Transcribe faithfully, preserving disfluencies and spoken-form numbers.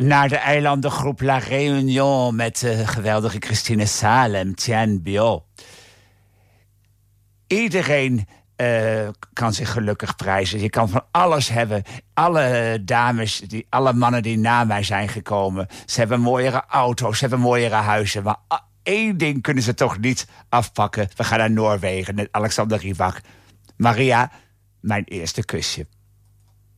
naar de eilandengroep La Réunion met de uh, geweldige Christine Salem, Tien Bio. Iedereen uh, kan zich gelukkig prijzen. Je kan van alles hebben. Alle dames, die, alle mannen die na mij zijn gekomen, ze hebben mooiere auto's, ze hebben mooiere huizen. Maar uh, één ding kunnen ze toch niet afpakken. We gaan naar Noorwegen met Alexander Rybak. Maria, mijn eerste kusje.